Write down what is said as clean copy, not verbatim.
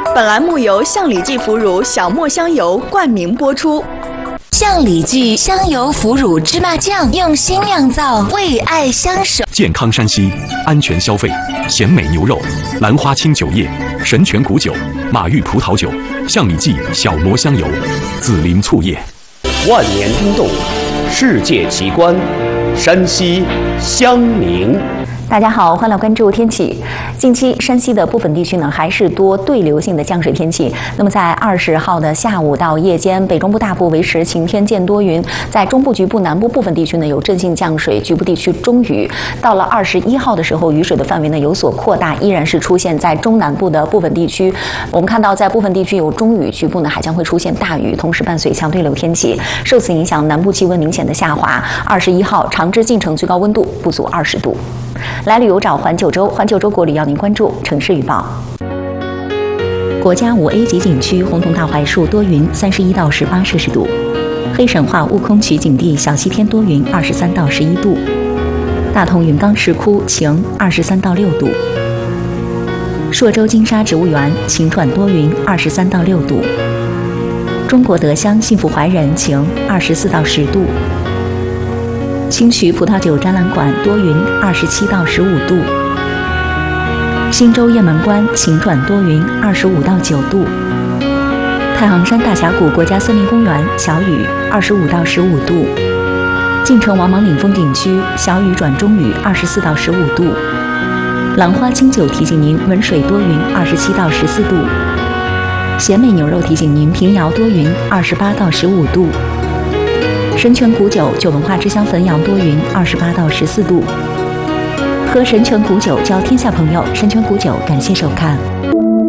本栏目由象里记腐乳小磨香油冠名播出。 象里记香油腐乳芝麻酱用心酿造，为爱相守。 健康山西，安全消费。咸美牛肉、兰花清酒液、神泉谷酒、马玉葡萄酒、象里记小磨香油、紫苓醋液。 万年冰冻，世界奇观，山西襄宁。 大家好，欢迎来关注天气。近期山西的部分地区呢还是多对流性的降水天气。那么在20号的下午到夜间，北中部大部维持晴天见多云，在中部局部、南部部分地区呢有阵性降水，局部地区中雨。到了21号的时候，雨水的范围呢有所扩大，依然是出现在中南部的部分地区。我们看到，在部分地区有中雨，局部呢还将会出现大雨，同时伴随强对流天气。受此影响，南部气温明显的下滑。21号长治晋城最高温度不足20度。来旅游找环九州，环九州国旅要您关注城市预报。国家5A 级景区洪洞大槐树多云，31到18摄氏度；黑神话悟空取景地小西天多云，23到11度；大同云冈石窟晴，23到6度；朔州金沙植物园晴转多云，23到6度；中国德乡幸福怀仁晴，24到10度。青曲葡萄酒展览馆多云，27到15度；忻州雁门关晴转多云，25到9度；太行山大峡谷国家森林公园小雨，25到15度；晋城王莽岭风景区小雨转中雨，24到15度；兰花清酒提醒您文水多云，27到14度；咸美牛肉提醒您平遥多云，28到15度；神泉谷酒酒文化之乡汾阳多云，28到14度。喝神泉谷酒交天下朋友，神泉谷酒感谢收看。